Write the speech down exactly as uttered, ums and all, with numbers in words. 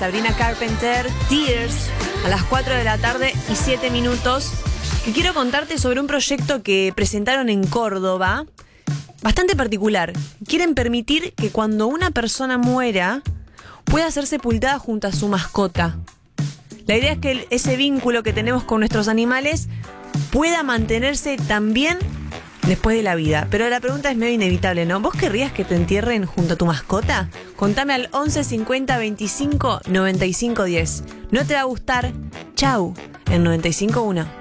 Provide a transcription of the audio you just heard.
Sabrina Carpenter, Tears, a las cuatro de la tarde y siete minutos. Y quiero contarte sobre un proyecto que presentaron en Córdoba, bastante particular. Quieren permitir que cuando una persona muera, pueda ser sepultada junto a su mascota. La idea es que el, ese vínculo que tenemos con nuestros animales pueda mantenerse también después de la vida. Pero la pregunta es medio inevitable, ¿no? ¿Vos querrías que te entierren junto a tu mascota? Contame al once cincuenta veinticinco noventa y cinco diez. ¿No te va a gustar? Chau, en noventa y cinco uno.